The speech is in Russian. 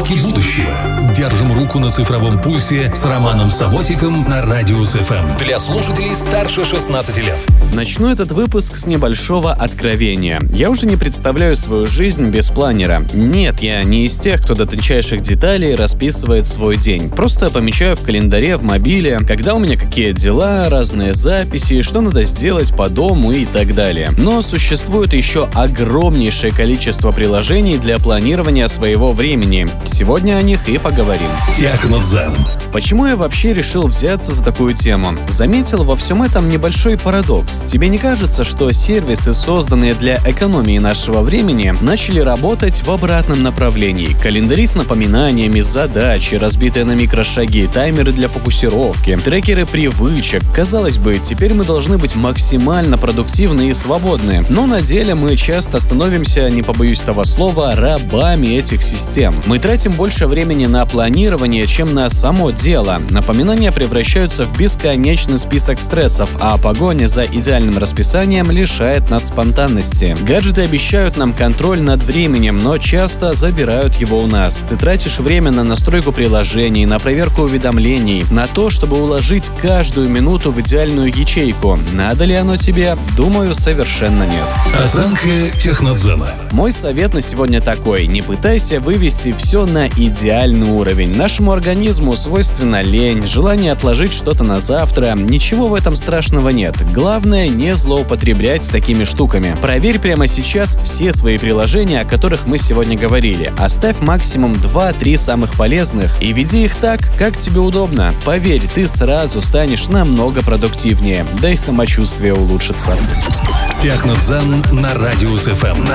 Разработки будущего. Держим руку на цифровом пульсе с Романом Саботиком на Радиус ФМ. Для слушателей старше 16 лет. Начну этот выпуск с небольшого откровения. Я уже не представляю свою жизнь без планера. Нет, я не из тех, кто до тончайших деталей расписывает свой день. Просто помечаю в календаре в мобиле, когда у меня какие дела, разные записи, что надо сделать по дому и так далее. Но существует еще огромнейшее количество приложений для планирования своего времени. Сегодня о них и поговорим. Технодзен. Почему я вообще решил взяться за такую тему? Заметил во всем этом небольшой парадокс. Тебе не кажется, что сервисы, созданные для экономии нашего времени, начали работать в обратном направлении? Календари с напоминаниями, задачи, разбитые на микрошаги, таймеры для фокусировки, трекеры привычек. Казалось бы, теперь мы должны быть максимально продуктивны и свободны. Но на деле мы часто становимся, не побоюсь того слова, рабами этих систем. Мы тратим больше времени на планирование, чем на само дело. Напоминания превращаются в бесконечный список стрессов, а погоня за идеальным расписанием лишает нас спонтанности. Гаджеты обещают нам контроль над временем, но часто забирают его у нас. Ты тратишь время на настройку приложений, на проверку уведомлений, на то, чтобы уложить каждую минуту в идеальную ячейку. Надо ли оно тебе? Думаю, совершенно нет. Оценка Технодзена. Мой совет на сегодня такой: не пытайся вывести все на идеальный уровень. Нашему организму свойственна лень, желание отложить что-то на завтра. Ничего в этом страшного нет. Главное, не злоупотреблять такими штуками. Проверь прямо сейчас все свои приложения, о которых мы сегодня говорили. Оставь максимум 2-3 самых полезных и веди их так, как тебе удобно. Поверь, ты сразу станешь намного продуктивнее, да и самочувствие улучшится. Технодзен на Радиус ФМ.